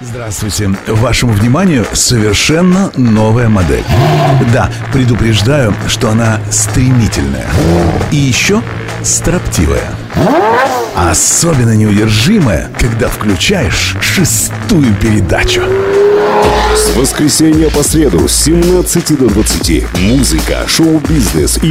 Здравствуйте. Вашему вниманию совершенно новая модель. Да, предупреждаю, что она стремительная. И еще строптивая. Особенно неудержимая, когда включаешь шестую передачу. С воскресенья по среду с 17 до 20. Музыка, шоу-бизнес и